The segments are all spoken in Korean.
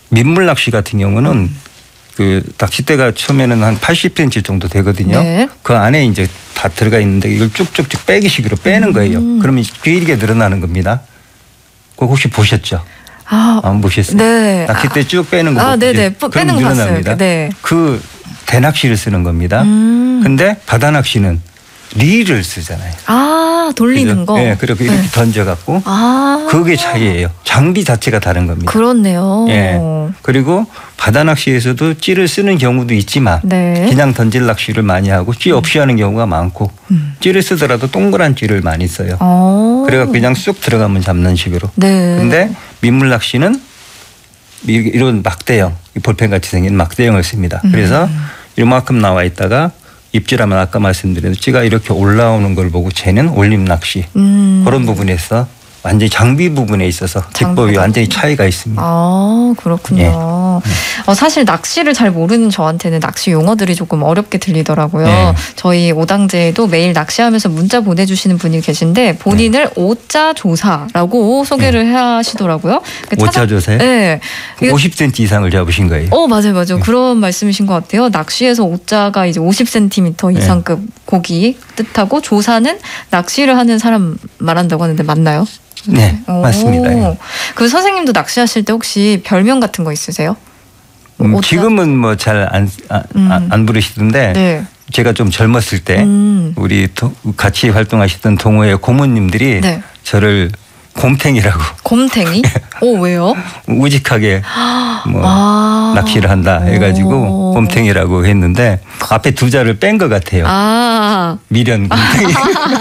민물 낚시 같은 경우는 그 낚싯대가 처음에는 한 80cm 정도 되거든요. 네. 그 안에 이제 다 들어가 있는데 이걸 쭉쭉쭉 빼기식으로 빼는 거예요. 그러면 길게 늘어나는 겁니다. 그거 혹시 보셨죠? 안 보셨어요? 네. 낚싯대 쭉 빼는 거. 네네. 빼는 거 봤어요. 네. 그 대낚시를 쓰는 겁니다. 근데 바다 낚시는 릴을 쓰잖아요. 돌리는 그죠? 거. 네, 그리고 이렇게 던져갖고 그게 차이예요. 장비 자체가 다른 겁니다. 그렇네요. 예. 그리고 바다 낚시에서도 찌를 쓰는 경우도 있지만 네. 그냥 던질 낚시를 많이 하고 찌 없이 하는 경우가 많고 찌를 쓰더라도 동그란 찌를 많이 써요. 그래서 그냥 쑥 들어가면 잡는 식으로. 네. 근데 민물 낚시는 이런 막대형, 볼펜같이 생긴 막대형을 씁니다. 그래서 이만큼 나와 있다가 입질하면 아까 말씀드린 찌가 이렇게 올라오는 걸 보고 쟤는 올림 낚시. 그런 부분에서 완전히 장비 부분에 있어서 기법이 완전히 차이가 있습니다. 그렇군요. 예. 사실 낚시를 잘 모르는 저한테는 낚시 용어들이 조금 어렵게 들리더라고요. 네. 저희 오당제에도 매일 낚시하면서 문자 보내주시는 분이 계신데 본인을 오자 조사라고 소개를 하시더라고요. 오자 조사요? 네. 50cm 이상을 잡으신 거예요. 맞아요. 그런 말씀이신 것 같아요. 낚시에서 오자가 이제 50cm 이상급 고기 뜻하고 조사는 낚시를 하는 사람 말한다고 하는데 맞나요? 네, 맞습니다. 예. 그 선생님도 낚시하실 때 혹시 별명 같은 거 있으세요? 지금은 뭐 잘 안 부르시던데 네. 제가 좀 젊었을 때 우리 같이 활동하셨던 동호회 고모님들이 네. 저를 곰탱이라고. 곰탱이? 왜요? 우직하게 뭐 낚시를 한다 해가지고 곰탱이라고 했는데 앞에 두 자를 뺀 것 같아요. 미련 곰탱이.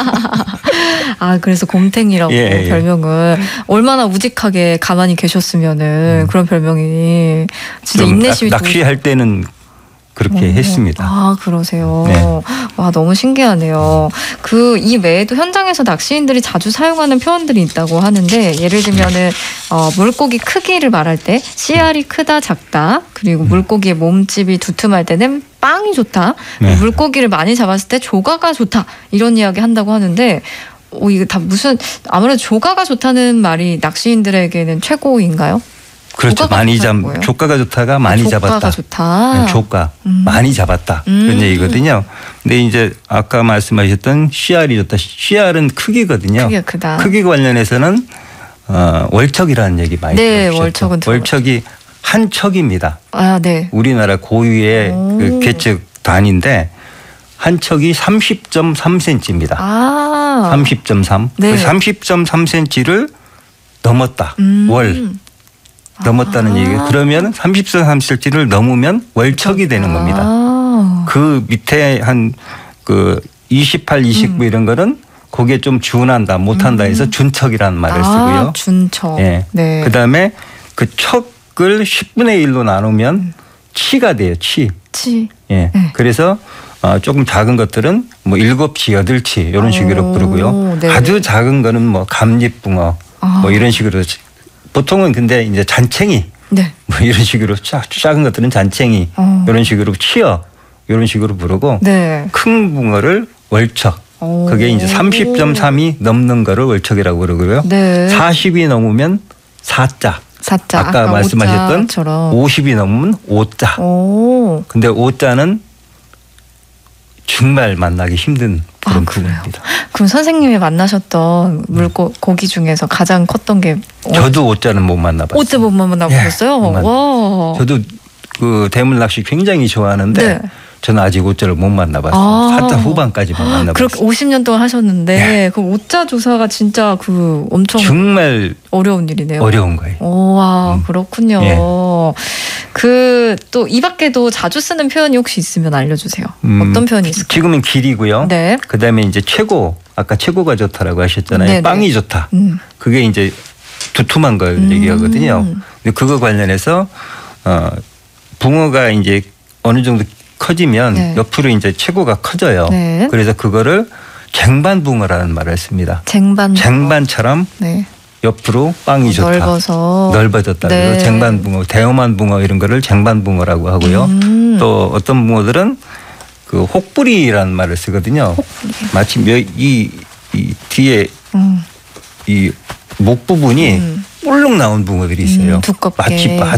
그래서 곰탱이라고 예. 별명을. 얼마나 우직하게 가만히 계셨으면은 그런 별명이 진짜 인내심이 낚시할 때는 그렇게 했습니다. 그러세요. 네. 와, 너무 신기하네요. 이 외에도 현장에서 낚시인들이 자주 사용하는 표현들이 있다고 하는데 예를 들면은 물고기 크기를 말할 때 씨알이 크다 작다, 그리고 물고기의 몸집이 두툼할 때는 빵이 좋다, 네. 물고기를 많이 잡았을 때 조가가 좋다, 이런 이야기 한다고 하는데 이거 다 아무래도 조가가 좋다는 말이 낚시인들에게는 최고인가요? 그렇죠. 조가가 좋다가 많이 조가가 잡았다. 좋다. 조가 많이 잡았다. 그런 얘기거든요. 근데 이제 아까 말씀하셨던 씨알이 좋다. 씨알은 크기거든요. 크기가 크다. 크기 관련해서는 월척이라는 얘기 많이 들으셨죠. 월척은 월척이 한 척입니다. 네. 우리나라 고유의 그 계측 단위인데 한 척이 30.3cm입니다. 30.3. 네. 그 30.3cm를 넘었다. 넘었다는 얘기예요. 그러면 30cm를 넘으면 월척이 되는 겁니다. 그 밑에 한 28, 29 이런 거는 거기에 좀 준한다, 못한다 해서 준척이라는 말을 쓰고요. 준척. 예. 네. 그다음에 그 척을 10분의 1로 나누면 치가 돼요. 치. 예. 네. 그래서 조금 작은 것들은 뭐 7치, 8치 이런 식으로 부르고요. 네. 아주 작은 거는 뭐 감잎붕어 뭐 이런 식으로. 보통은 근데 이제 잔챙이 네. 뭐 이런 식으로 작은 것들은 잔챙이 이런 식으로 치어 이런 식으로 부르고 네. 큰 붕어를 월척. 그게 이제 30.3이 넘는 거를 월척이라고 그러고요. 네. 40이 넘으면 사자. 아까 말씀하셨던 오자처럼. 50이 넘으면 오자. 근데 오자는 정말 만나기 힘든 그런 부분입니다. 그럼 선생님이 만나셨던 물고기 중에서 가장 컸던 게 저도 오자는 못 만나봤어요. 오자 못 만나보셨어요? 와. 저도 그 대물 낚시 굉장히 좋아하는데 네. 저는 아직 오자를 못 만나봤어요. 사자 후반까지만 만나봤어요. 그렇게 50년 동안 하셨는데 그 오자 조사가 진짜 엄청 정말 어려운 일이네요. 어려운 거예요. 와, 그렇군요. 예. 또 이 밖에도 자주 쓰는 표현이 혹시 있으면 알려주세요. 어떤 표현이 있을까요? 지금은 길이고요. 네. 그다음에 이제 아까 최고가 좋다라고 하셨잖아요. 네네. 빵이 좋다. 그게 이제 두툼한 걸 얘기하거든요. 근데 그거 관련해서 붕어가 이제 어느 정도 커지면 네. 옆으로 이제 최고가 커져요. 네. 그래서 그거를 쟁반붕어라는 말을 씁니다. 쟁반처럼 네. 옆으로 빵이 좋다. 넓어졌다. 네. 그래서 쟁반붕어, 대어만 붕어 이런 거를 쟁반붕어라고 하고요. 또 어떤 붕어들은 그 혹부리라는 말을 쓰거든요. 마치 이 뒤에 이 목 부분이 볼록 나온 붕어들이 있어요. 두껍게. 마치